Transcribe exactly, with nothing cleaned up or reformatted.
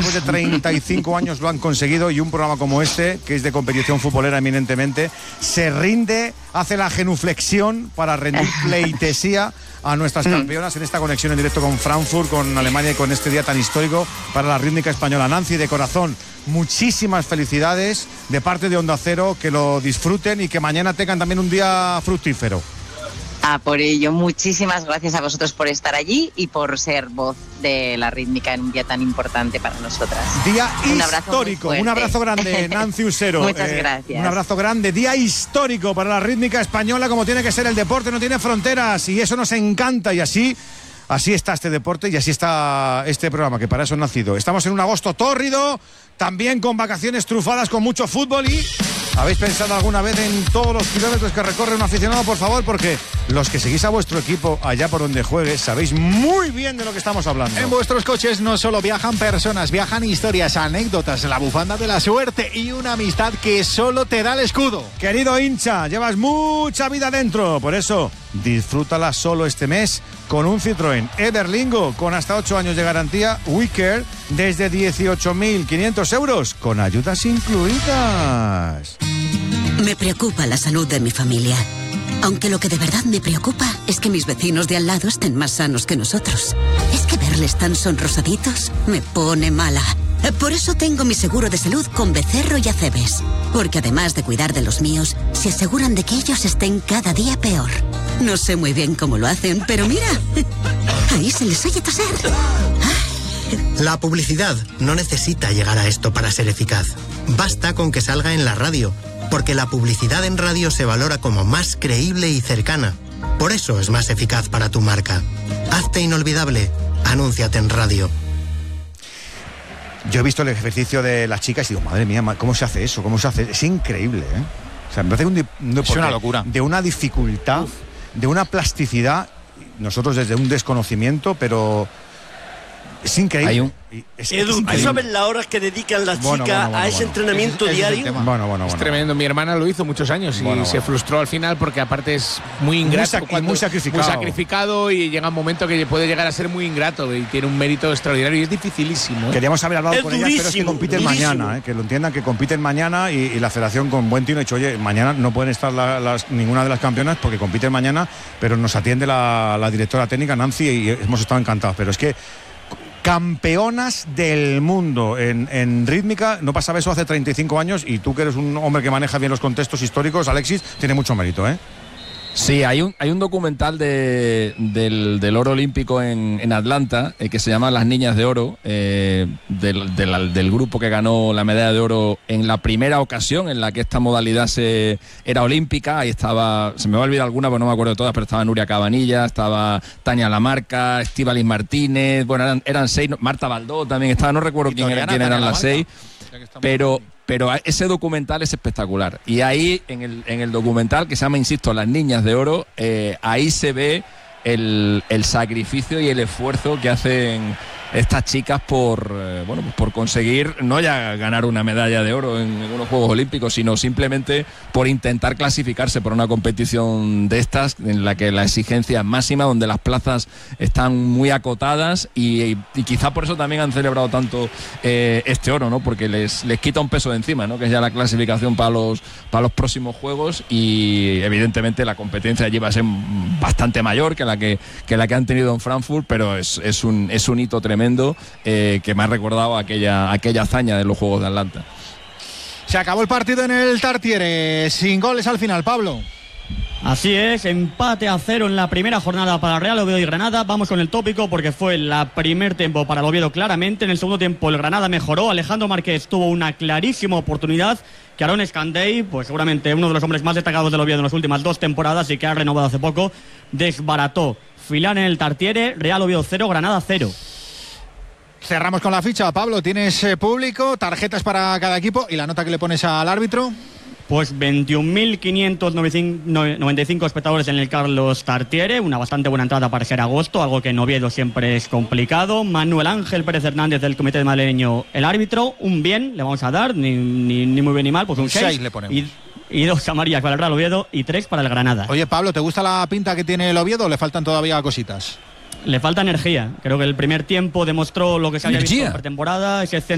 después de treinta y cinco años lo han conseguido, y un programa como este, que es de competición futbolera eminentemente, se rinde, hace la genuflexión para rendir pleitesía a nuestras campeonas en esta conexión en directo con Frankfurt, con Alemania y con este día tan histórico para la rítmica española. Nancy, de corazón, muchísimas felicidades de parte de Onda Cero, que lo disfruten y que mañana tengan también un día fructífero. Ah, por ello, muchísimas gracias a vosotros por estar allí y por ser voz de la rítmica en un día tan importante para nosotras. Día un histórico, un abrazo grande, Nancy Usero. Muchas eh, gracias. Un abrazo grande, día histórico para la rítmica española, como tiene que ser. El deporte no tiene fronteras y eso nos encanta, y así, así está este deporte y así está este programa, que para eso ha nacido. Estamos en un agosto tórrido, también con vacaciones trufadas, con mucho fútbol. Y ¿habéis pensado alguna vez en todos los kilómetros que recorre un aficionado? Por favor, porque los que seguís a vuestro equipo allá por donde juegue sabéis muy bien de lo que estamos hablando. En vuestros coches no solo viajan personas, viajan historias, anécdotas, la bufanda de la suerte y una amistad que solo te da el escudo. Querido hincha, llevas mucha vida dentro, por eso disfrútala solo este mes con un Citroën Everlingo con hasta ocho años de garantía WeCare desde dieciocho mil quinientos euros con ayudas incluidas. Me preocupa la salud de mi familia. Aunque lo que de verdad me preocupa es que mis vecinos de al lado estén más sanos que nosotros. Es que verles tan sonrosaditos me pone mala. Por eso tengo mi seguro de salud con Becerro y Acebes. Porque además de cuidar de los míos, se aseguran de que ellos estén cada día peor. No sé muy bien cómo lo hacen, pero mira, ahí se les oye toser. La publicidad no necesita llegar a esto para ser eficaz. Basta con que salga en la radio, porque la publicidad en radio se valora como más creíble y cercana. Por eso es más eficaz para tu marca. Hazte inolvidable. Anúnciate en radio. Yo he visto el ejercicio de las chicas y digo, madre mía, ¿cómo se hace eso? ¿Cómo se hace? Es increíble, ¿eh? O sea, me parece un, un deporte es una locura. De una dificultad, Uf. de una plasticidad, nosotros desde un desconocimiento, pero es increíble. Hay un... es, Edu, ¿tú sabes las horas que dedican las bueno, chicas bueno, bueno, a ese bueno. entrenamiento es, es diario? Bueno, bueno, bueno. Es tremendo. Mi hermana lo hizo muchos años y bueno, se bueno. frustró al final porque aparte es muy ingrato. Muy, sac- cuando, muy sacrificado. Muy sacrificado y llega un momento que puede llegar a ser muy ingrato y tiene un mérito extraordinario y es dificilísimo, ¿eh? Queríamos haber hablado es con ellas, pero es que compiten durísimo. mañana, ¿eh? Que lo entiendan, que compiten mañana y, y la federación con buen tino ha dicho, oye, mañana no pueden estar la, las, ninguna de las campeonas porque compiten mañana, pero nos atiende la, la directora técnica Nancy y hemos estado encantados, pero es que campeonas del mundo en, en rítmica, no pasaba eso hace treinta y cinco años, y tú que eres un hombre que maneja bien los contextos históricos, Alexis, tiene mucho mérito, ¿eh? Sí, hay un, hay un documental de, del, del oro olímpico en, en Atlanta eh, que se llama Las Niñas de Oro, eh, del, del, del grupo que ganó la medalla de oro en la primera ocasión en la que esta modalidad se, era olímpica. Ahí estaba, se me va a olvidar alguna, pero no me acuerdo de todas, pero estaba Nuria Cabanilla, estaba Tania Lamarca, Estíbaliz Martínez, bueno, eran, eran seis, Marta Baldó también estaba, no recuerdo quién, era, quién eran las seis, pero... Pero ese documental es espectacular. Y ahí, en el, en el documental, que se llama, insisto, Las Niñas de Oro, eh, ahí se ve el, el sacrificio y el esfuerzo que hacen estas chicas por eh, bueno pues por conseguir no ya ganar una medalla de oro en, en unos Juegos Olímpicos, sino simplemente por intentar clasificarse por una competición de estas en la que la exigencia es máxima, donde las plazas están muy acotadas y, y, y quizá por eso también han celebrado tanto eh, este oro, ¿no? Porque les, les quita un peso de encima, ¿no? Que es ya la clasificación para los para los próximos Juegos, y evidentemente la competencia allí va a ser bastante mayor que la que, que la que han tenido en Frankfurt, pero es, es un es un hito tremendo. Eh, que me ha recordado aquella, aquella hazaña de los Juegos de Atlanta. Se acabó el partido en el Tartiere, sin goles al final, Pablo. Así es, empate a cero en la primera jornada para Real Oviedo y Granada. Vamos con el tópico porque fue la primer tiempo para el Oviedo claramente. En el segundo tiempo el Granada mejoró. Alejandro Márquez tuvo una clarísima oportunidad que Aaron Escandey, pues seguramente uno de los hombres más destacados del Oviedo en las últimas dos temporadas y que ha renovado hace poco, desbarató. Final en el Tartiere, Real Oviedo cero, Granada cero. Cerramos con la ficha, Pablo. ¿Tienes eh, público, tarjetas para cada equipo y la nota que le pones al árbitro? Pues veintiún mil quinientos noventa y cinco espectadores en el Carlos Tartiere, una bastante buena entrada para ser agosto, algo que en Oviedo siempre es complicado. Manuel Ángel Pérez Hernández del Comité Madrileño, el árbitro, un bien le vamos a dar, ni, ni, ni muy bien ni mal, pues un seis le ponemos. Y, y dos amarillas para el Real Oviedo y tres para el Granada. Oye, Pablo, ¿te gusta la pinta que tiene el Oviedo o le faltan todavía cositas? Le falta energía. Creo que el primer tiempo demostró lo que se había visto en la pretemporada, ese